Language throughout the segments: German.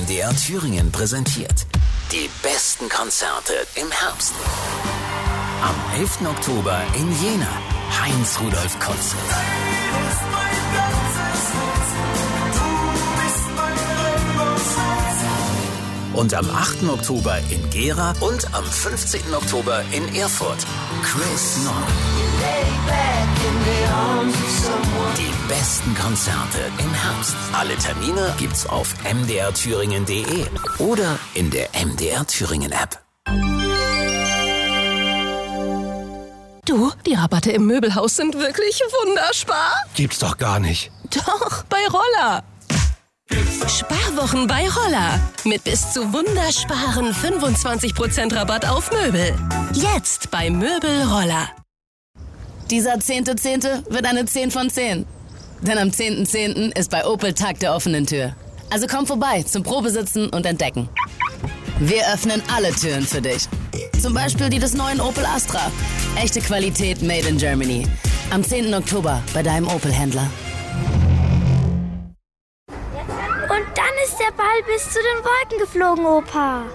MDR Thüringen präsentiert die besten Konzerte im Herbst. Am 11. Oktober in Jena, Heinz-Rudolf Konzert. Und am 8. Oktober in Gera und am 15. Oktober in Erfurt, Chris Nord. Die besten Konzerte im Herbst. Alle Termine gibt's auf mdrthüringen.de oder in der MDR Thüringen App. Du, die Rabatte im Möbelhaus sind wirklich wunderbar. Gibt's doch gar nicht. Doch, bei Roller. Sparwochen bei Roller. Mit bis zu wundersparen 25% Rabatt auf Möbel. Jetzt bei Möbel Roller. Dieser 10.10. wird eine 10 von 10. Denn am 10.10. ist bei Opel Tag der offenen Tür. Also komm vorbei zum Probesitzen und Entdecken. Wir öffnen alle Türen für dich. Zum Beispiel die des neuen Opel Astra. Echte Qualität made in Germany. Am 10. Oktober bei deinem Opel-Händler. Und dann ist der Ball bis zu den Wolken geflogen, Opa.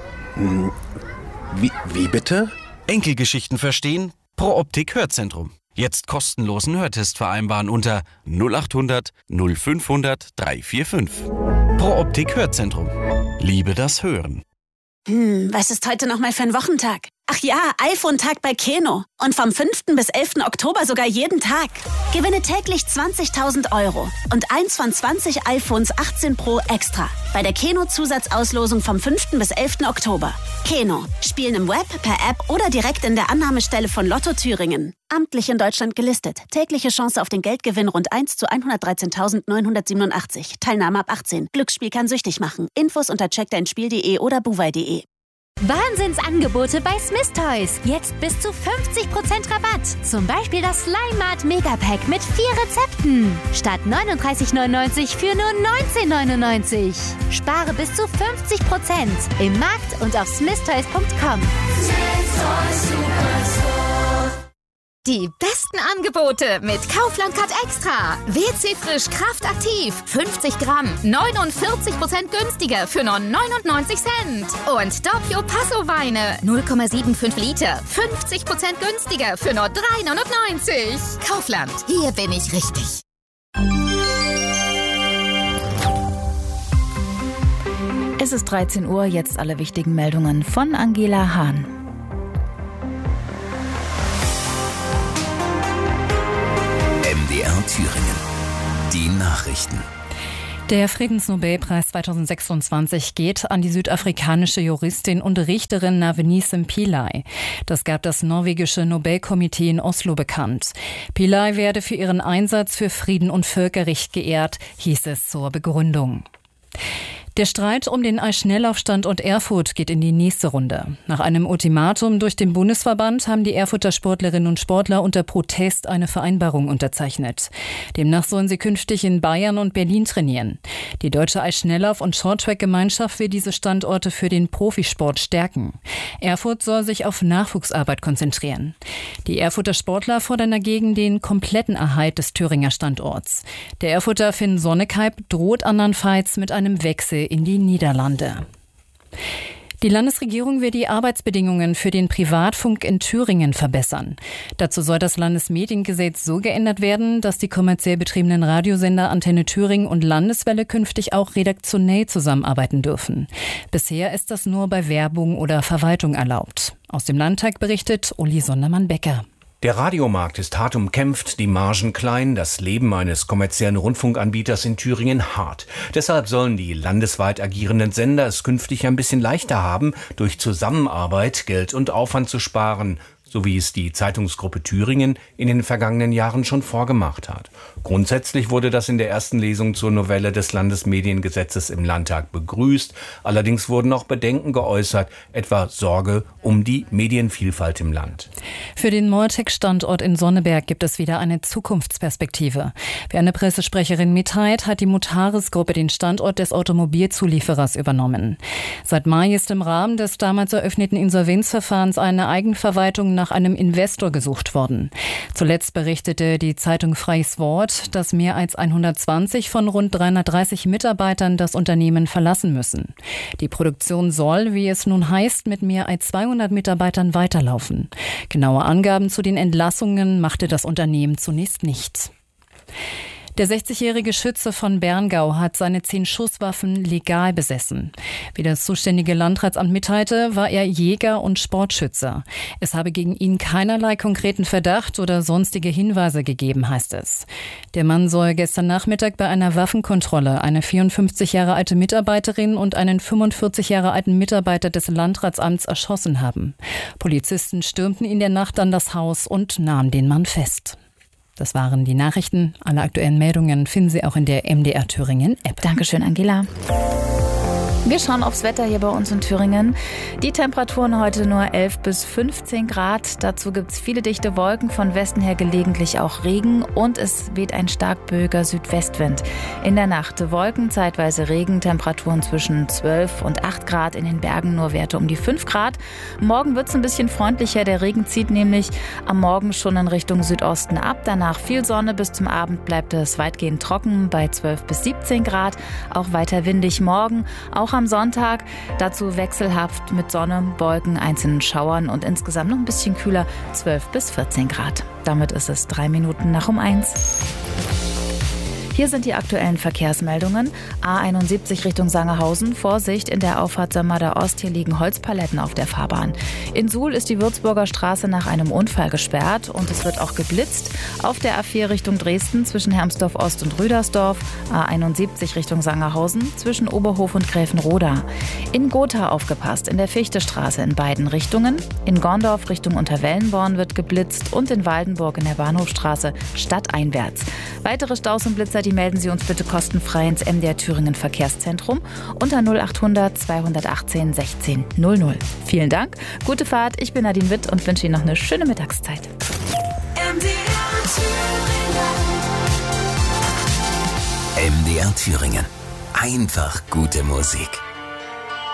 Wie bitte? Enkelgeschichten verstehen? Pro Optik Hörzentrum. Jetzt kostenlosen Hörtest vereinbaren unter 0800 0500 345. Pro Optik Hörzentrum. Liebe das Hören. Was ist heute nochmal für ein Wochentag? Ach ja, iPhone-Tag bei Keno. Und vom 5. bis 11. Oktober sogar jeden Tag. Gewinne täglich 20.000 Euro und eins von 20 iPhones 18 Pro extra. Bei der Keno-Zusatzauslosung vom 5. bis 11. Oktober. Keno. Spielen im Web, per App oder direkt in der Annahmestelle von Lotto Thüringen. Amtlich in Deutschland gelistet. Tägliche Chance auf den Geldgewinn rund 1 zu 113.987. Teilnahme ab 18. Glücksspiel kann süchtig machen. Infos unter checkdeinspiel.de oder buwei.de. Wahnsinnsangebote bei Smith Toys. Jetzt bis zu 50% Rabatt. Zum Beispiel das Slime Mart Megapack mit 4 Rezepten. Statt 39,99 für nur 19,99. Spare bis zu 50% im Markt und auf smithtoys.com. Die besten Angebote mit Kaufland Cut Extra. WC Frisch Kraft Aktiv. 50 Gramm. 49% günstiger für nur 99 Cent. Und Doppio Passo Weine. 0,75 Liter. 50% günstiger für nur 3,99. Kaufland. Hier bin ich richtig. Es ist 13 Uhr. Jetzt alle wichtigen Meldungen von Angela Hahn. MDR Thüringen. Die Nachrichten. Der Friedensnobelpreis 2026 geht an die südafrikanische Juristin und Richterin Navenise Pillay. Das gab das norwegische Nobelkomitee in Oslo bekannt. Pillay werde für ihren Einsatz für Frieden und Völkerrecht geehrt, hieß es zur Begründung. Der Streit um den Eisschnelllaufstandort Erfurt geht in die nächste Runde. Nach einem Ultimatum durch den Bundesverband haben die Erfurter Sportlerinnen und Sportler unter Protest eine Vereinbarung unterzeichnet. Demnach sollen sie künftig in Bayern und Berlin trainieren. Die Deutsche Eisschnelllauf- und Shorttrack-Gemeinschaft will diese Standorte für den Profisport stärken. Erfurt soll sich auf Nachwuchsarbeit konzentrieren. Die Erfurter Sportler fordern dagegen den kompletten Erhalt des Thüringer Standorts. Der Erfurter Finn Sonnekeib droht andernfalls mit einem Wechsel in die Niederlande. Die Landesregierung will die Arbeitsbedingungen für den Privatfunk in Thüringen verbessern. Dazu soll das Landesmediengesetz so geändert werden, dass die kommerziell betriebenen Radiosender Antenne Thüringen und Landeswelle künftig auch redaktionell zusammenarbeiten dürfen. Bisher ist das nur bei Werbung oder Verwaltung erlaubt. Aus dem Landtag berichtet Uli Sondermann-Becker. Der Radiomarkt ist hart umkämpft, die Margen klein, das Leben eines kommerziellen Rundfunkanbieters in Thüringen hart. Deshalb sollen die landesweit agierenden Sender es künftig ein bisschen leichter haben, durch Zusammenarbeit Geld und Aufwand zu sparen, so wie es die Zeitungsgruppe Thüringen in den vergangenen Jahren schon vorgemacht hat. Grundsätzlich wurde das in der ersten Lesung zur Novelle des Landesmediengesetzes im Landtag begrüßt. Allerdings wurden auch Bedenken geäußert, etwa Sorge um die Medienvielfalt im Land. Für den Moltec-Standort in Sonneberg gibt es wieder eine Zukunftsperspektive. Wie eine Pressesprecherin mitteilt, hat die Mutares-Gruppe den Standort des Automobilzulieferers übernommen. Seit Mai ist im Rahmen des damals eröffneten Insolvenzverfahrens eine Eigenverwaltung nach einem Investor gesucht worden. Zuletzt berichtete die Zeitung Freies Wort, dass mehr als 120 von rund 330 Mitarbeitern das Unternehmen verlassen müssen. Die Produktion soll, wie es nun heißt, mit mehr als 200 Mitarbeitern weiterlaufen. Genaue Angaben zu den Entlassungen machte das Unternehmen zunächst nicht. Der 60-jährige Schütze von Berngau hat seine 10 Schusswaffen legal besessen. Wie das zuständige Landratsamt mitteilte, war er Jäger und Sportschütze. Es habe gegen ihn keinerlei konkreten Verdacht oder sonstige Hinweise gegeben, heißt es. Der Mann soll gestern Nachmittag bei einer Waffenkontrolle eine 54 Jahre alte Mitarbeiterin und einen 45 Jahre alten Mitarbeiter des Landratsamts erschossen haben. Polizisten stürmten in der Nacht an das Haus und nahmen den Mann fest. Das waren die Nachrichten. Alle aktuellen Meldungen finden Sie auch in der MDR Thüringen App. Dankeschön, Angela. Wir schauen aufs Wetter hier bei uns in Thüringen. Die Temperaturen heute nur 11 bis 15 Grad. Dazu gibt es viele dichte Wolken, von Westen her gelegentlich auch Regen und es weht ein stark böiger Südwestwind. In der Nacht Wolken, zeitweise Regen, Temperaturen zwischen 12 und 8 Grad, in den Bergen nur Werte um die 5 Grad. Morgen wird es ein bisschen freundlicher, der Regen zieht nämlich am Morgen schon in Richtung Südosten ab. Danach viel Sonne, bis zum Abend bleibt es weitgehend trocken bei 12 bis 17 Grad. Auch weiter windig morgen, auch am Sonntag, dazu wechselhaft mit Sonne, Wolken, einzelnen Schauern und insgesamt noch ein bisschen kühler, 12 bis 14 Grad. Damit ist es 3 Minuten nach 1. Hier sind die aktuellen Verkehrsmeldungen. A71 Richtung Sangerhausen. Vorsicht, in der Auffahrt Samarda Ost. Hier liegen Holzpaletten auf der Fahrbahn. In Suhl ist die Würzburger Straße nach einem Unfall gesperrt und es wird auch geblitzt. Auf der A4 Richtung Dresden zwischen Hermsdorf Ost und Rüdersdorf. A71 Richtung Sangerhausen zwischen Oberhof und Gräfenroda. In Gotha aufgepasst, in der Fichtestraße in beiden Richtungen. In Gorndorf Richtung Unterwellenborn wird geblitzt und in Waldenburg in der Bahnhofstraße stadteinwärts. Weitere Staus und Blitzer, die melden Sie uns bitte kostenfrei ins MDR Thüringen Verkehrszentrum unter 0800 218 16 00. Vielen Dank, gute Fahrt, ich bin Nadine Witt und wünsche Ihnen noch eine schöne Mittagszeit. MDR Thüringen. Einfach gute Musik.